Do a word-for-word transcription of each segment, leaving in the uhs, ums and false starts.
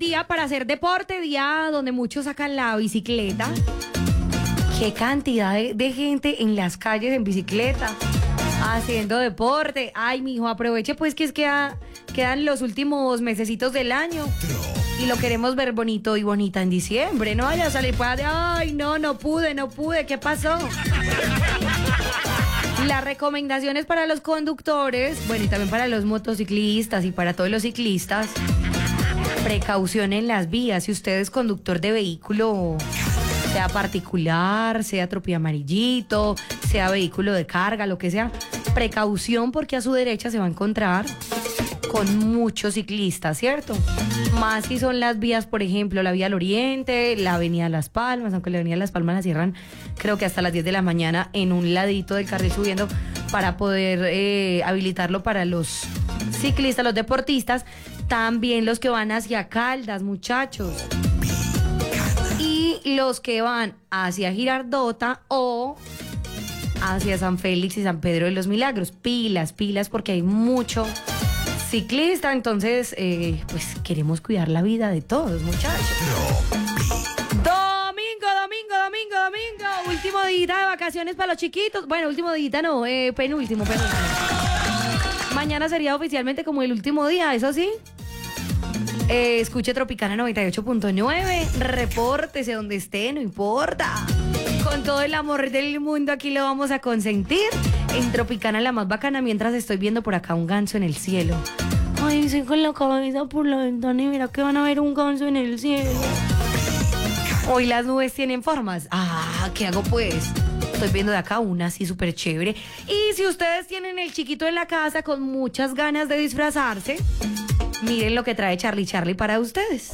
día para hacer deporte, día donde muchos sacan la bicicleta. Qué cantidad de, de gente en las calles en bicicleta, haciendo deporte. Ay, mijo, aproveche pues que es que a, quedan los últimos mesecitos del año. Y lo queremos ver bonito y bonita en diciembre. No vaya a salir para de, ay, no, no pude, no pude, ¿qué pasó? Las recomendaciones para los conductores, bueno, y también para los motociclistas y para todos los ciclistas. Precaución en las vías. Si usted es conductor de vehículo, sea particular, sea tropi amarillito, sea vehículo de carga, lo que sea, precaución porque a su derecha se va a encontrar con muchos ciclistas, ¿cierto? Más si son las vías, por ejemplo, la vía al Oriente, la avenida Las Palmas, aunque la avenida Las Palmas la cierran creo que hasta las diez de la mañana en un ladito del carril subiendo para poder eh, habilitarlo para los ciclistas, los deportistas, también los que van hacia Caldas, muchachos. Y los que van hacia Girardota o hacia San Félix y San Pedro de los Milagros. Pilas, pilas, porque hay mucho ciclista, entonces eh, pues queremos cuidar la vida de todos, muchachos. Domingo, domingo, domingo, domingo, último día de vacaciones para los chiquitos. Bueno, último día no, eh, penúltimo, penúltimo. Mañana sería oficialmente como el último día, eso sí. Eh, escuche Tropicana noventa y ocho punto nueve, repórtese donde esté, no importa. Con todo el amor del mundo aquí lo vamos a consentir. En Tropicana la más bacana, mientras estoy viendo por acá un ganso en el cielo. Ay, estoy con la cabeza por la ventana y mira que van a ver un ganso en el cielo. Hoy las nubes tienen formas. Ah, ¿qué hago pues? Estoy viendo de acá una así súper chévere. Y si ustedes tienen el chiquito en la casa con muchas ganas de disfrazarse, miren lo que trae Charlie Charlie para ustedes.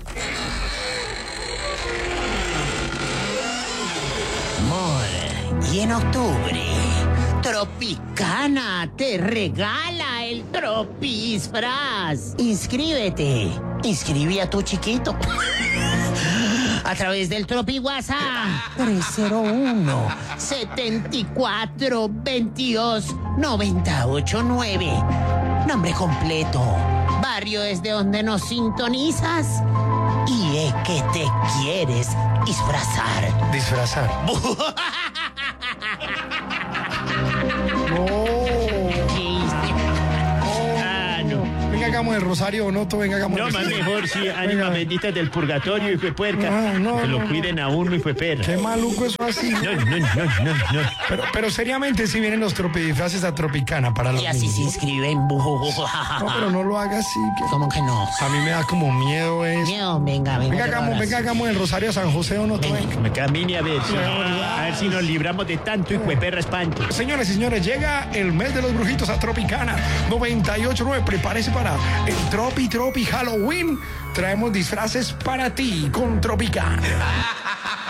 Amor, y en octubre, Tropicana te regala el Tropisfraz. Inscríbete. Inscribe a tu chiquito. A través del Tropi WhatsApp tres cero uno, setenta y cuatro, veintidós, noventa y ocho nueve. Nombre completo, barrio desde donde nos sintonizas y es que te quieres disfrazar. Disfrazar. No. Ah, no. Venga, hagamos el rosario o no, tú venga, hagamos No, el más rosario. mejor, sí, ánima bendita del purgatorio, hijo de puerca. No, no, que lo no, cuiden a uno, hijo de perra. Qué maluco eso así. No, no, no, no, no. Pero, pero seriamente si vienen los tropidisfraces a Tropicana para los Y así niños. se inscriben. No, pero no lo hagas así. Que... ¿Cómo que no? A mí me da como miedo eso. Miedo, venga, venga. Venga, te lo hagamos, venga, abrazo. hagamos el rosario a San José o no, tú venga. Me camine a ver, si, a ver si nos libramos de tanto, hijo de perra espanto. Señores y señores, llega el mes de los brujitos a Tropicana noventa y ocho punto nueve. Prepárese para el Tropi Tropi Halloween. Traemos disfraces para ti con Tropicana.